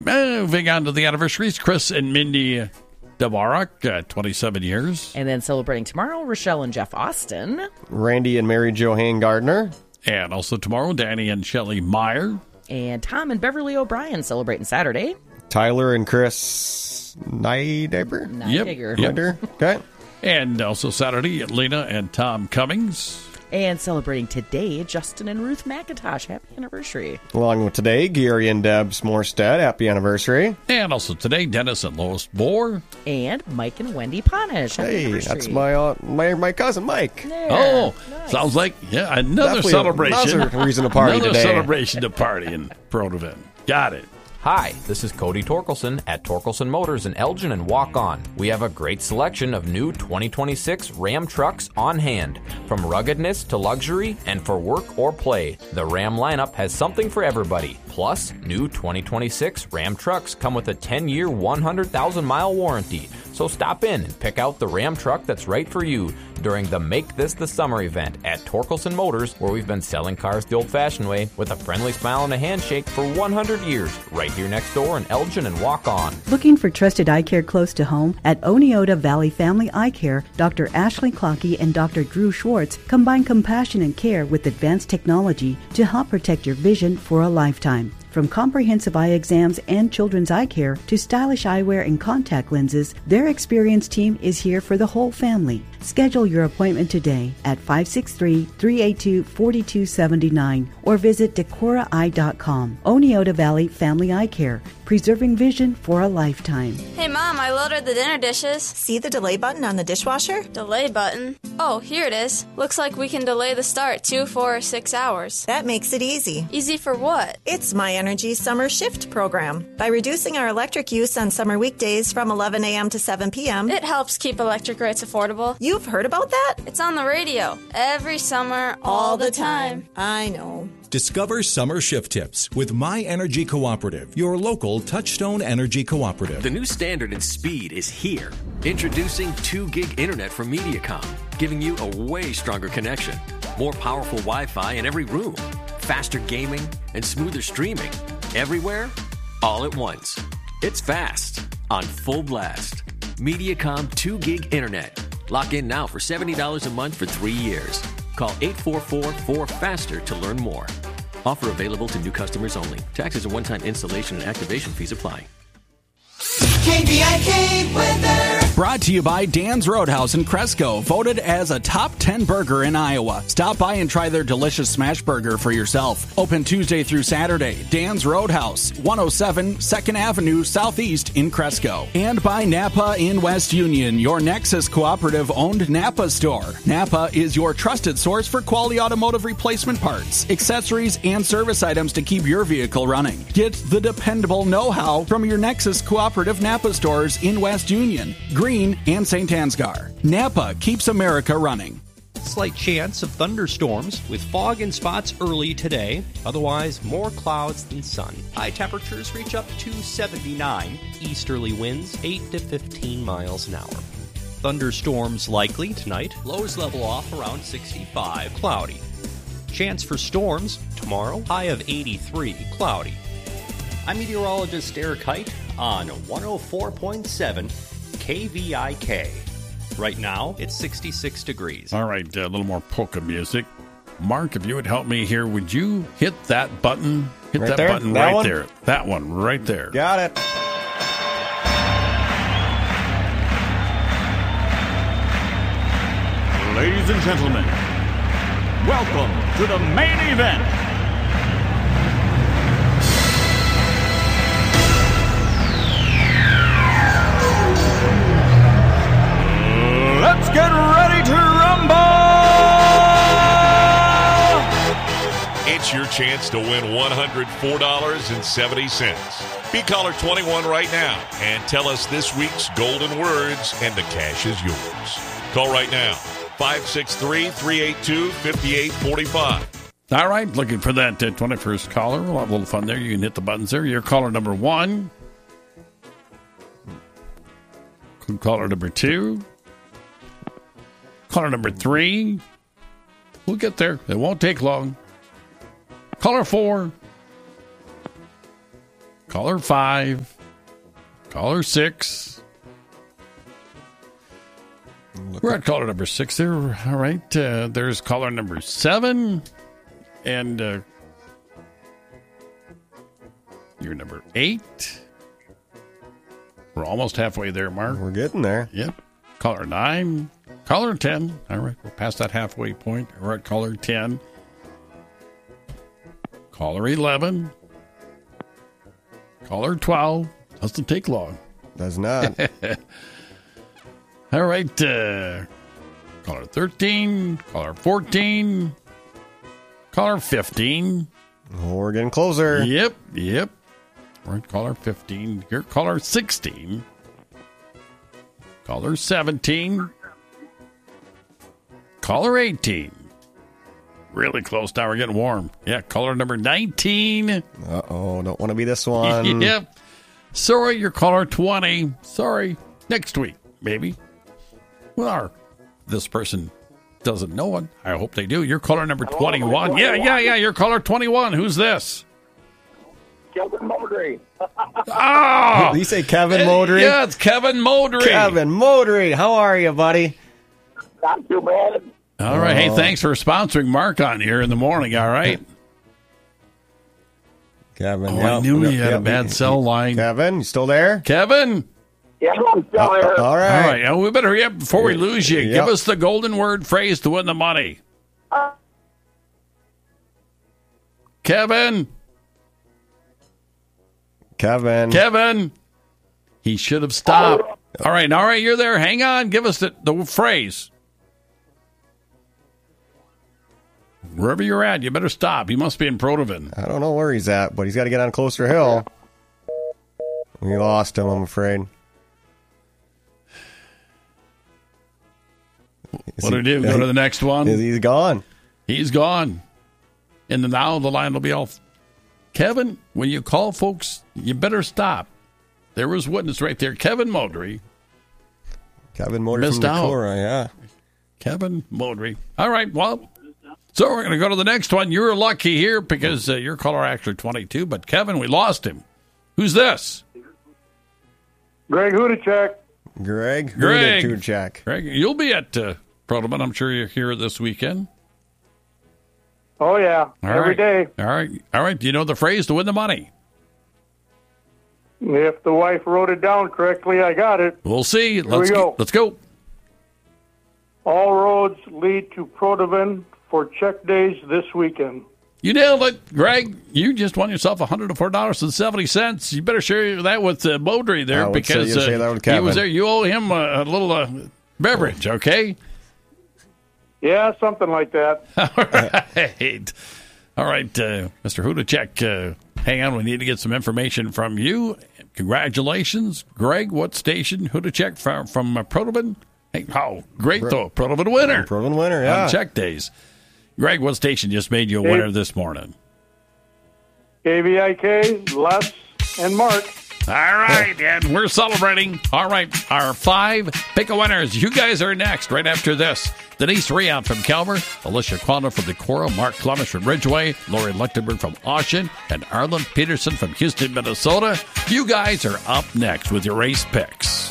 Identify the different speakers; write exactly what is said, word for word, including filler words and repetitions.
Speaker 1: Moving on to the anniversaries, Chris and Mindy Dvorak, uh, twenty-seven years.
Speaker 2: And then celebrating tomorrow, Rochelle and Jeff Austin.
Speaker 3: Randy and Mary Johanne Gardner.
Speaker 1: And also tomorrow, Danny and Shelley Meyer.
Speaker 2: And Tom and Beverly O'Brien celebrating Saturday.
Speaker 3: Tyler and Chris Neideber.
Speaker 2: Neideger.
Speaker 1: Yep.
Speaker 3: Yep. Okay.
Speaker 1: And also Saturday, Lena and Tom Cummings.
Speaker 2: And celebrating today, Justin and Ruth McIntosh. Happy anniversary.
Speaker 3: Along with today, Gary and Debs Morstead. Happy anniversary.
Speaker 1: And also today, Dennis and Lois Bohr.
Speaker 2: And Mike and Wendy Ponish. Happy
Speaker 3: Hey,
Speaker 2: anniversary.
Speaker 3: that's my, uh, my my cousin Mike.
Speaker 2: There.
Speaker 1: Oh,
Speaker 2: Nice.
Speaker 1: sounds like, yeah, another
Speaker 3: Definitely
Speaker 1: celebration.
Speaker 3: Another reason to party
Speaker 1: another
Speaker 3: today.
Speaker 1: celebration to party in Protoven. Got it.
Speaker 4: Hi, this is Cody Torkelson at Torkelson Motors in Elgin and Walk On. We have a great selection of new twenty twenty-six Ram trucks on hand. From ruggedness to luxury and for work or play, the Ram lineup has something for everybody. Plus, new twenty twenty-six Ram trucks come with a ten-year, one hundred thousand mile warranty. So stop in and pick out the Ram truck that's right for you during the Make This the Summer event at Torkelson Motors, where we've been selling cars the old-fashioned way with a friendly smile and a handshake for one hundred years, right here next door in Elgin and Walk On.
Speaker 5: Looking for trusted eye care close to home? At Oneota Valley Family Eye Care, Doctor Ashley Clockey and Doctor Drew Schwartz combine compassion and care with advanced technology to help protect your vision for a lifetime. From comprehensive eye exams and children's eye care to stylish eyewear and contact lenses, their experienced team is here for the whole family. Schedule your appointment today at five six three, three eight two, four two seven nine or visit decora eye dot com. Oneota Valley Family Eye Care, preserving vision for a lifetime.
Speaker 6: Hey, Mom, I loaded the dinner dishes.
Speaker 7: See the delay button on the dishwasher?
Speaker 6: Delay button? Oh, here it is. Looks like we can delay the start two, four, or six hours.
Speaker 7: That makes it easy.
Speaker 6: Easy for what?
Speaker 7: It's My Energy Summer Shift program. By reducing our electric use on summer weekdays from eleven a.m. to seven p.m.,
Speaker 6: It helps keep electric rates affordable.
Speaker 7: You've heard about that?
Speaker 6: It's on the radio. Every summer, all the time.
Speaker 7: I know.
Speaker 8: Discover summer shift tips with My Energy Cooperative, your local Touchstone Energy Cooperative.
Speaker 9: The new standard in speed is here. Introducing two gig internet from Mediacom, giving you a way stronger connection, more powerful Wi-Fi in every room, faster gaming, and smoother streaming. Everywhere, all at once. It's fast, on full blast. Mediacom two gig internet. Lock in now for seventy dollars a month for three years. Call eight four four, four FASTER to learn more. Offer available to new customers only. Taxes and one-time installation and activation fees apply.
Speaker 10: K B I K weather.
Speaker 11: Brought to you by Dan's Roadhouse in Cresco, voted as a top ten burger in Iowa. Stop by and try their delicious smash burger for yourself. Open Tuesday through Saturday. Dan's Roadhouse, one oh seven second Avenue Southeast in Cresco. And by Napa in West Union, your Nexus Cooperative-owned Napa store. Napa is your trusted source for quality automotive replacement parts, accessories, and service items to keep your vehicle running. Get the dependable know-how from your Nexus Cooperative Napa stores in West Union, Green, and Saint Ansgar. Napa keeps America running.
Speaker 12: Slight chance of thunderstorms with fog and spots early today. Otherwise, more clouds than sun. High temperatures reach up to seventy-nine. Easterly winds eight to fifteen miles an hour. Thunderstorms likely tonight. Lows level off around sixty-five. Cloudy. Chance for storms tomorrow. High of eighty-three. Cloudy. I'm meteorologist Eric Height on one oh four point seven K V I K. Right now, it's sixty-six degrees.
Speaker 1: All right, a little more polka music. Mark, if you would help me here, would you hit that button? Hit
Speaker 3: right
Speaker 1: that
Speaker 3: there?
Speaker 1: button
Speaker 3: that
Speaker 1: right
Speaker 3: one?
Speaker 1: there. That one right there.
Speaker 3: Got it.
Speaker 13: Ladies and gentlemen, welcome to the main event. Let's get ready to rumble!
Speaker 14: It's your chance to win one hundred four dollars and seventy cents. Be caller twenty-one right now and tell us this week's golden words, and the cash is yours. Call right now, five six three, three eight two, five eight four five.
Speaker 1: All right, looking for that uh, twenty-first caller. We'll have a little fun there. You can hit the buttons there. You're caller number one. Caller number two. Caller number three. We'll get there. It won't take long. Caller four. Caller five. Caller six.
Speaker 3: Look
Speaker 1: We're at caller number six there. All right. Uh, there's caller number seven. And uh, you're number eight. We're almost halfway there, Mark.
Speaker 3: We're getting there.
Speaker 1: Yep. Caller nine. Caller ten. All right. We're past that halfway point. We're at caller ten. Caller eleven. Caller twelve. Doesn't take long.
Speaker 3: Does not.
Speaker 1: All right. Uh, caller thirteen. Caller fourteen. Caller fifteen.
Speaker 3: Oh, we're getting closer.
Speaker 1: Yep. Yep. We're at caller fifteen. Here, caller sixteen. Caller seventeen. Caller eighteen. Really close now. We're getting warm. Yeah, caller number nineteen.
Speaker 3: Uh-oh, don't want to be this one.
Speaker 1: Yep. Sorry, you're caller twenty. Sorry. Next week, maybe. Well, our, this person doesn't know it. I hope they do. You're caller number twenty-one. Yeah, yeah, yeah. You're caller twenty-one. Who's this?
Speaker 15: Kevin Modry.
Speaker 1: Oh!
Speaker 3: Did you say Kevin Modry?
Speaker 1: Yeah, it's Kevin Modry.
Speaker 3: Kevin Modry. How are you, buddy?
Speaker 15: Not too bad.
Speaker 1: All right. Hey, thanks for sponsoring Mark on here in the morning. All right.
Speaker 3: Kevin.
Speaker 1: Oh,
Speaker 3: yep,
Speaker 1: I knew
Speaker 3: yep,
Speaker 1: he had
Speaker 3: yep,
Speaker 1: a bad
Speaker 3: yep.
Speaker 1: cell line.
Speaker 3: Kevin, you still there?
Speaker 1: Kevin?
Speaker 15: Yeah, I'm still here.
Speaker 3: Uh, all right.
Speaker 1: All right. Now we better hurry up before we lose you.
Speaker 3: Yep.
Speaker 1: Give us the golden word phrase to win the money.
Speaker 15: Uh,
Speaker 1: Kevin.
Speaker 3: Kevin.
Speaker 1: Kevin. He should have stopped. All right. All right. You're there. Hang on. Give us the, the phrase. Wherever you're at, you better stop. He must be in Protovan.
Speaker 3: I don't know where he's at, but he's got to get on closer hill. We lost him, I'm afraid.
Speaker 1: What do we do? Go to the next one?
Speaker 3: He's gone.
Speaker 1: He's gone. And then now the line will be off. Kevin, when you call folks, you better stop. There was witness right there. Kevin Modry.
Speaker 3: Kevin Modry
Speaker 1: Missed
Speaker 3: from
Speaker 1: out.
Speaker 3: Decorah, yeah.
Speaker 1: Kevin Modry. All right, well, so we're going to go to the next one. You're lucky here because uh, your caller actually twenty-two, but Kevin, we lost him. Who's this?
Speaker 15: Greg Hudacek.
Speaker 3: Greg.
Speaker 1: Greg.
Speaker 3: Hudacek.
Speaker 1: Greg, you'll be at uh, Protovan. I'm sure you're here this weekend.
Speaker 15: Oh, yeah.
Speaker 1: All
Speaker 15: Every
Speaker 1: right.
Speaker 15: day.
Speaker 1: All right. All right. Do you know the phrase to win the money?
Speaker 15: If the wife wrote it down correctly, I got it.
Speaker 1: We'll see.
Speaker 15: Here
Speaker 1: Let's
Speaker 15: we go.
Speaker 1: Get, let's go.
Speaker 15: All roads lead to Protovan for check days this weekend.
Speaker 1: You nailed it, Greg. You just won yourself one hundred four dollars and seventy cents. You better share that with uh, Modry there
Speaker 3: I would say
Speaker 1: because
Speaker 3: you share
Speaker 1: uh,
Speaker 3: that with
Speaker 1: he
Speaker 3: Kevin.
Speaker 1: was there. You owe him a, a little uh, beverage, okay?
Speaker 15: Yeah, something like that.
Speaker 1: All right. All right, uh, Mister Hudacek, uh, hang on. We need to get some information from you. Congratulations. Greg, what station? Hudacek from, from uh, Protovan? Hey, oh, great, though. Protovan winner.
Speaker 3: Protovan winner, yeah.
Speaker 1: On check days. Greg, what station just made you a
Speaker 15: Hey.
Speaker 1: winner this morning?
Speaker 15: K V I K, Les, and Mark.
Speaker 1: All right, and we're celebrating. All right, our five pick-a-winners. You guys are next right after this. Denise Riant from Calver, Alicia Quanah from Decorah, Mark Clemish from Ridgeway, Lori Lechtenberg from Austin, and Arlen Peterson from Houston, Minnesota. You guys are up next with your race picks.